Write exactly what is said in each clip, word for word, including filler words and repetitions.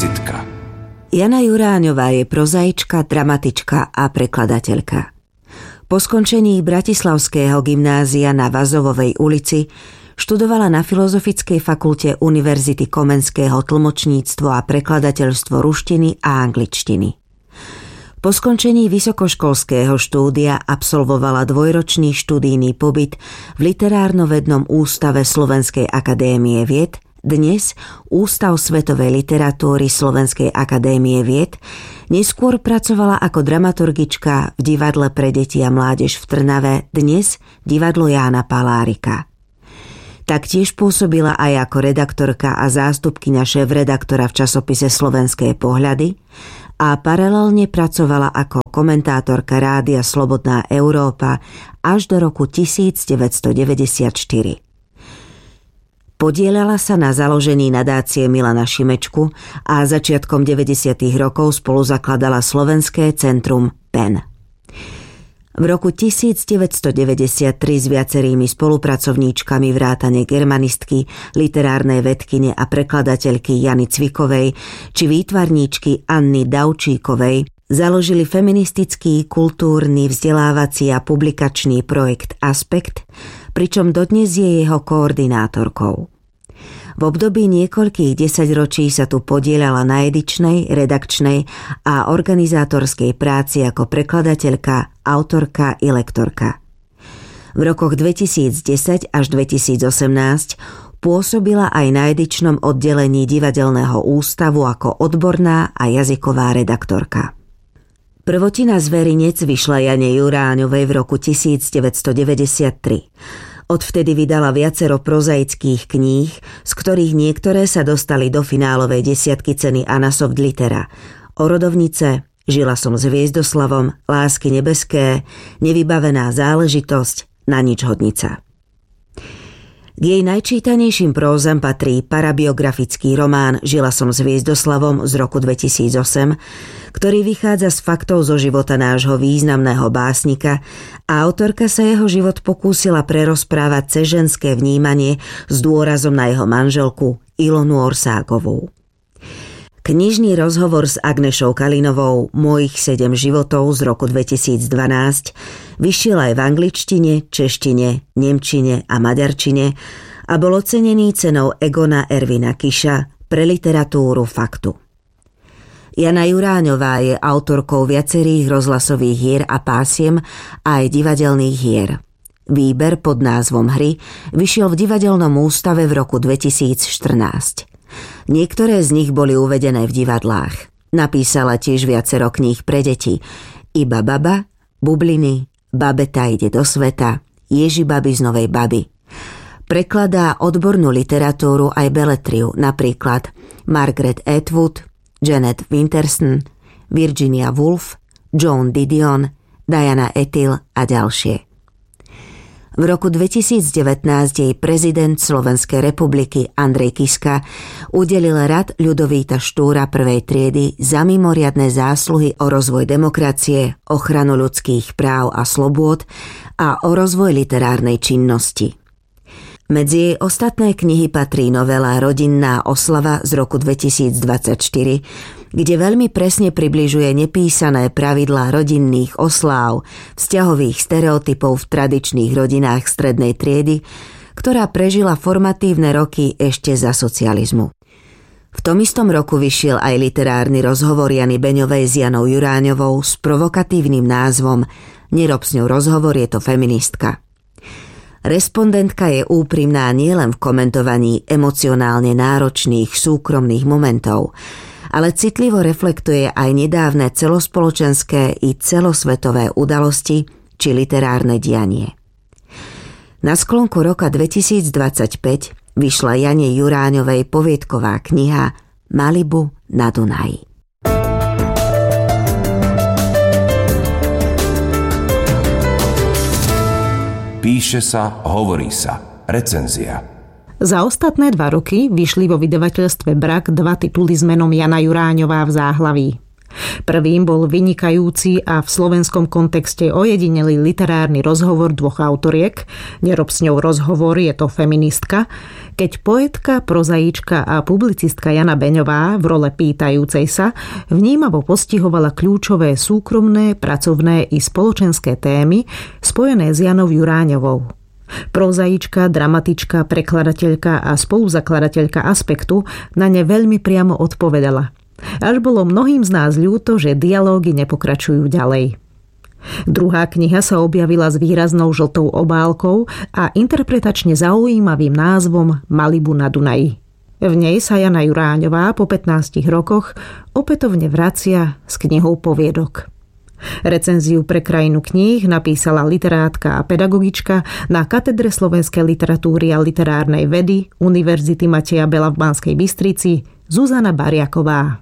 Vizitka. Jana Juráňová je prozaička, dramatička a prekladateľka. Po skončení Bratislavského gymnázia na Vazovovej ulici študovala na Filozofickej fakulte Univerzity Komenského tlmočníctvo a prekladateľstvo ruštiny a angličtiny. Po skončení vysokoškolského štúdia absolvovala dvojročný študijný pobyt v Literárno-vednom ústave Slovenskej akadémie vied, dnes Ústav svetovej literatúry Slovenskej akadémie vied, neskôr pracovala ako dramaturgička v Divadle pre deti a mládež v Trnave, dnes Divadlo Jána Palárika. Taktiež pôsobila aj ako redaktorka a zástupkyňa šéfredaktora v časopise Slovenské pohľady a paralelne pracovala ako komentátorka Rádia Slobodná Európa až do roku devätnásťstodeväťdesiatštyri. Podielala sa na založení nadácie Milana Šimečku a začiatkom deväťdesiatych rokov spoluzakladala Slovenské centrum P E N. V roku devätnásťstodeväťdesiattri s viacerými spolupracovníčkami vrátane germanistky, literárnej vedkyne a prekladateľky Jany Cvikovej či výtvarníčky Anny Davčíkovej založili feministický, kultúrny, vzdelávací a publikačný projekt Aspekt, pričom dodnes je jeho koordinátorkou. V období niekoľkých desaťročí sa tu podieľala na edičnej, redakčnej a organizátorskej práci ako prekladateľka, autorka i lektorka. V rokoch dvetisícdesať až dvetisícosemnásť pôsobila aj na edičnom oddelení Divadelného ústavu ako odborná a jazyková redaktorka. Prvotina Zverinec vyšla Jane Juráňovej v roku devätnásťstodeväťdesiattri. Odvtedy vydala viacero prozaických kníh, z ktorých niektoré sa dostali do finálovej desiatky ceny Anna Soft Litera. Orodovnice, Žila som s Hviezdoslavom, Lásky nebeské, Nevybavená záležitosť, Na nič hodnica. K jej najčítanejším prózam patrí parabiografický román Žila som s Hviezdoslavom z roku dvetisícosem, ktorý vychádza z faktov zo života nášho významného básnika a autorka sa jeho život pokúsila prerozprávať cez ženské vnímanie s dôrazom na jeho manželku Ilonu Orsákovú. Knižný rozhovor s Agnešou Kalinovou Mojich sedem životov z roku dvetisícdvanásť vyšiel aj v angličtine, češtine, nemčine a maďarčine a bol ocenený cenou Egona Ervina Kiša pre literatúru faktu. Jana Juráňová je autorkou viacerých rozhlasových hier a pásiem a aj divadelných hier. Výber pod názvom Hry vyšiel v Divadelnom ústave v roku dvetisícštrnásť. Niektoré z nich boli uvedené v divadlách. Napísala tiež viacero kníh pre deti. Iba baba, Bubliny, Babeta ide do sveta, Ježibaby z Novej baby. Prekladá odbornú literatúru aj beletriu, napríklad Margaret Atwood, Janet Winterston, Virginia Woolf, Joan Didion, Diana Ethel a ďalšie. V roku dvetisícdevätnásť jej prezident Slovenskej republiky Andrej Kiska udelil rad Ľudovíta Štúra prvej triedy za mimoriadne zásluhy o rozvoj demokracie, ochranu ľudských práv a slobôd a o rozvoj literárnej činnosti. Medzi jej ostatné knihy patrí novela Rodinná oslava z roku dvetisícdvadsaťštyri, kde veľmi presne približuje nepísané pravidlá rodinných osláv, vzťahových stereotypov v tradičných rodinách strednej triedy, ktorá prežila formatívne roky ešte za socializmu. V tom istom roku vyšiel aj literárny rozhovor Jany Beňovej s Janou Juráňovou s provokatívnym názvom Nerob s ňou rozhovor, je to feministka. Respondentka je úprimná nielen v komentovaní emocionálne náročných súkromných momentov, ale citlivo reflektuje aj nedávne celospoločenské i celosvetové udalosti či literárne dianie. Na sklonku roka dvetisícdvadsaťpäť vyšla Jane Juráňovej poviedková kniha Malibu na Dunaji. Píše sa, hovorí sa. Recenzia. Za ostatné dva roky vyšli vo vydavateľstve Brak dva tituly s menom Jana Juráňová v záhlaví. Prvým bol vynikajúci a v slovenskom kontexte ojedinelý literárny rozhovor dvoch autoriek, nerob s ňou rozhovor, je to feministka, keď poetka, prozaička a publicistka Jana Beňová v role pýtajúcej sa vnímavo postihovala kľúčové súkromné, pracovné i spoločenské témy spojené s Janou Juráňovou. Prozaička, dramatička, prekladateľka a spoluzakladateľka Aspektu na ne veľmi priamo odpovedala. Až bolo mnohým z nás ľúto, že dialógy nepokračujú ďalej. Druhá kniha sa objavila s výraznou žltou obálkou a interpretačne zaujímavým názvom Malibu na Dunaji. V nej sa Jana Juráňová po pätnástich rokoch opätovne vracia s knihou poviedok. Recenziu pre Krajinu kníh napísala literátka a pedagogička na Katedre slovenskej literatúry a literárnej vedy Univerzity Mateja Bela v Banskej Bystrici Zuzana Bariaková.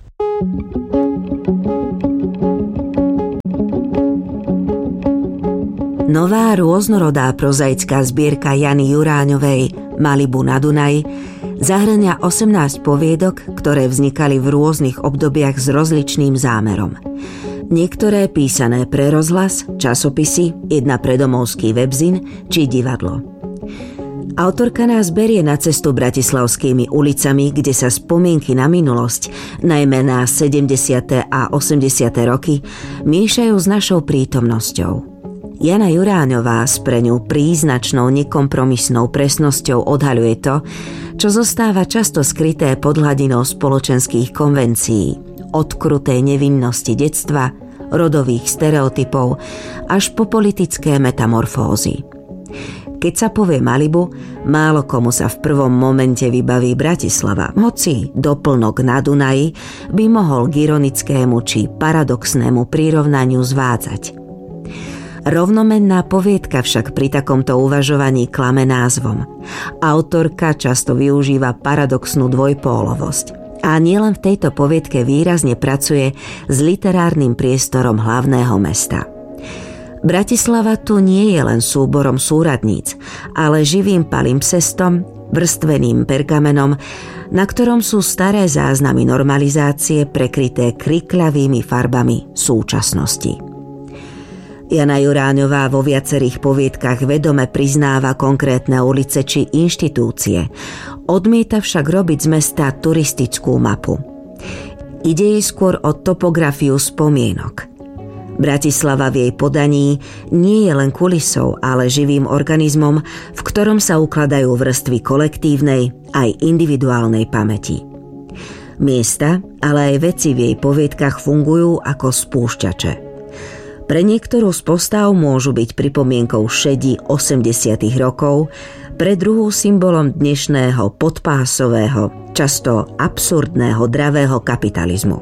Nová rôznorodá prozaická zbierka Jany Juráňovej Malibu na Dunaji zahŕňa osemnásť poviedok, ktoré vznikali v rôznych obdobiach s rozličným zámerom. Niektoré písané pre rozhlas, časopisy, jedna pre domovský webzin či divadlo. Autorka nás berie na cestu bratislavskými ulicami, kde sa spomienky na minulosť, najmä na sedemdesiate a osemdesiate roky, miešajú s našou prítomnosťou. Jana Juráňová s pre ňu príznačnou nekompromisnou presnosťou odhaľuje to, čo zostáva často skryté pod hladinou spoločenských konvencií, od krutej nevinnosti detstva, rodových stereotypov až po politické metamorfózy. Keď sa povie Malibu, málo komu sa v prvom momente vybaví Bratislava, hoci doplnok na Dunaji by mohol k ironickému či paradoxnému prirovnaniu zvádzať. Rovnomenná poviedka však pri takomto uvažovaní klame názvom. Autorka často využíva paradoxnú dvojpólovosť. A nielen v tejto poviedke výrazne pracuje s literárnym priestorom hlavného mesta. Bratislava tu nie je len súborom súradníc, ale živým palimpsestom, vrstveným pergamenom, na ktorom sú staré záznamy normalizácie prekryté krikľavými farbami súčasnosti. Jana Juráňová vo viacerých poviedkach vedome priznáva konkrétne ulice či inštitúcie, odmieta však robiť z mesta turistickú mapu. Ide jej skôr o topografiu spomienok. Bratislava v jej podaní nie je len kulisou, ale živým organizmom, v ktorom sa ukladajú vrstvy kolektívnej aj individuálnej pamäti. Miesta, ale aj veci v jej poviedkach fungujú ako spúšťače. Pre niektorú z postav môžu byť pripomienkou šedí osemdesiatych rokov, pre druhú symbolom dnešného podpásového, často absurdného dravého kapitalizmu.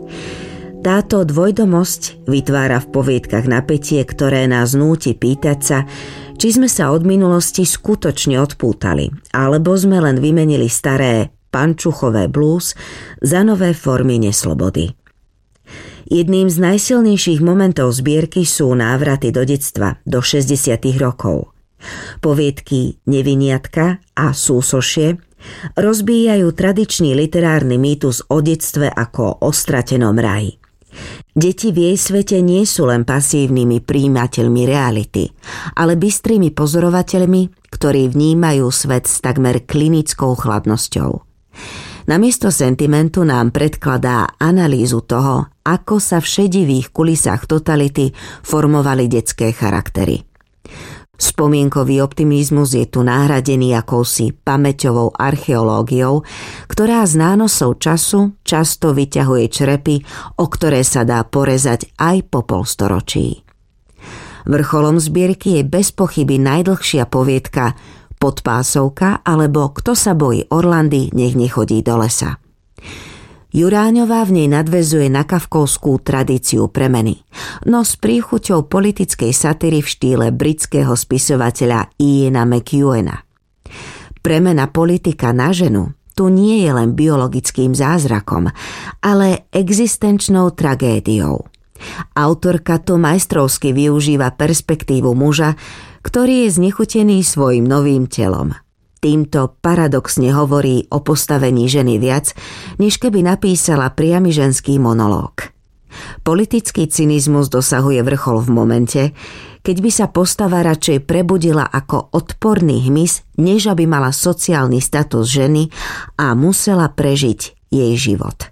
Táto dvojdomosť vytvára v poviedkach napätie, ktoré nás núti pýtať sa, či sme sa od minulosti skutočne odpútali, alebo sme len vymenili staré pančuchové blues za nové formy neslobody. Jedným z najsilnejších momentov zbierky sú návraty do detstva, do šesťdesiatych rokov. Poviedky Neviniatka a Súsošie rozbíjajú tradičný literárny mýtus o detstve ako o stratenom raji. Deti v jej svete nie sú len pasívnymi prijímateľmi reality, ale bystrými pozorovateľmi, ktorí vnímajú svet s takmer klinickou chladnosťou. Namiesto sentimentu nám predkladá analýzu toho, ako sa v šedivých kulisách totality formovali detské charaktery. Spomienkový optimizmus je tu nahradený akousi pamäťovou archeológiou, ktorá z nánosov času často vyťahuje črepy, o ktoré sa dá porezať aj po polstoročí. Vrcholom zbierky je bez pochyby najdlhšia poviedka Podpásovka alebo Kto sa bojí Orlandy, nech nechodí do lesa. Juráňová v nej nadväzuje na kafkovskú tradíciu premeny, no s príchuťou politickej satíry v štýle britského spisovateľa Iana McEwana. Premena politika na ženu tu nie je len biologickým zázrakom, ale existenčnou tragédiou. Autorka tu majstrovsky využíva perspektívu muža, ktorý je znechutený svojim novým telom. Týmto paradoxne hovorí o postavení ženy viac, než keby napísala priamy ženský monológ. Politický cynizmus dosahuje vrchol v momente, keď by sa postava radšej prebudila ako odporný hmyz, než aby mala sociálny status ženy a musela prežiť jej život.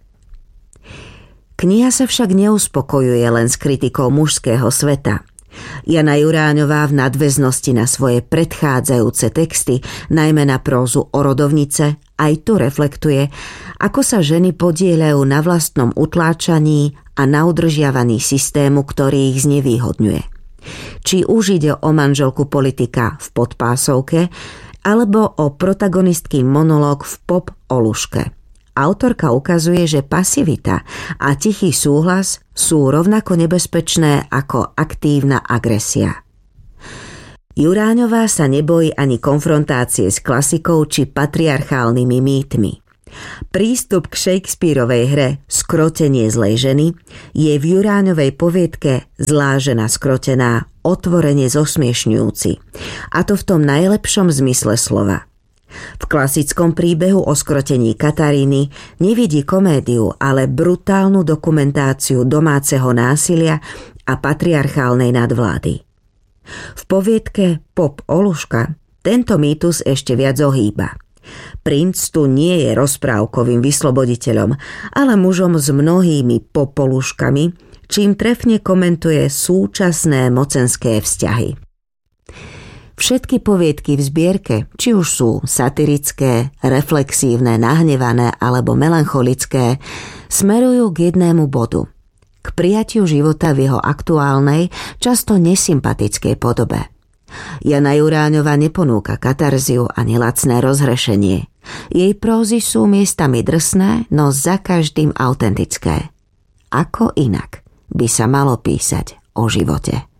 Kniha sa však neuspokojuje len s kritikou mužského sveta. Jana Juráňová v nadväznosti na svoje predchádzajúce texty, najmä na prózu o rodovnice, aj tu reflektuje, ako sa ženy podieľajú na vlastnom utláčaní a na udržiavaní systému, ktorý ich znevýhodňuje. Či už ide o manželku politika v podpásovke, alebo o protagonistky monológ v pop Oluške. Autorka ukazuje, že pasivita a tichý súhlas sú rovnako nebezpečné ako aktívna agresia. Juráňová sa nebojí ani konfrontácie s klasikou či patriarchálnymi mýtmi. Prístup k Shakespearovej hre Skrotenie zlej ženy je v Juráňovej poviedke Zlá žena skrotená otvorene zosmiešňujúci, a to v tom najlepšom zmysle slova. V klasickom príbehu o skrotení Kataríny nevidí komédiu, ale brutálnu dokumentáciu domáceho násilia a patriarchálnej nadvlády. V poviedke Pop Oluška tento mýtus ešte viac ohýba. Princ tu nie je rozprávkovým vysloboditeľom, ale mužom s mnohými popoluškami, čím trefne komentuje súčasné mocenské vzťahy. Všetky poviedky v zbierke, či už sú satirické, reflexívne, nahnevané alebo melancholické, smerujú k jednému bodu. K prijatiu života v jeho aktuálnej, často nesympatickej podobe. Jana Juráňová neponúka katarziu ani lacné rozhrešenie. Jej prózy sú miestami drsné, no za každým autentické. Ako inak by sa malo písať o živote?